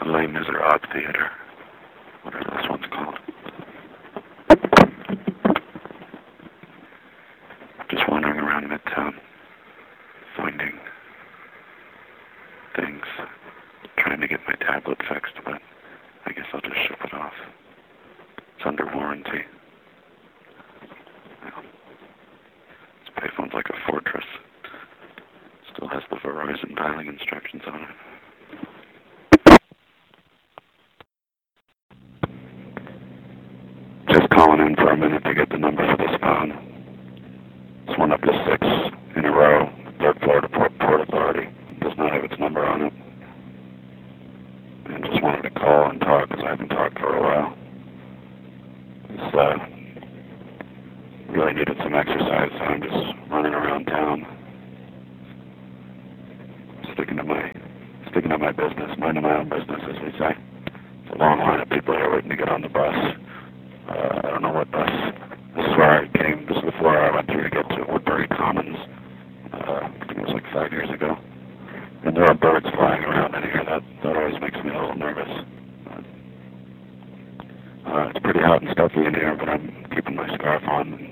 Les Miserables Theater, whatever this one's called. Just wandering around Midtown, finding things, trying to get my tablet fixed, but I guess I'll just ship it off. It's under warranty. Well, this payphone's like a fortress. Still has the Verizon dialing instructions on it. Just calling in for a minute to get the number for this phone. It's one up to 6 in a row. Third floor to Port Authority. Does not have its number on it. And just wanted to call and talk because I haven't talked for a while. It's, really needed some exercise, so I'm just running around town. Sticking to my business, minding my own business, as we say. It's a long line of people here waiting to get on the bus. I don't know what bus. This is where I came. This is the floor I went through to get to Woodbury Commons. I think it was like 5 years ago. And there are birds flying around in here. That always makes me a little nervous. It's pretty hot and stuffy in here, but I'm keeping my scarf on.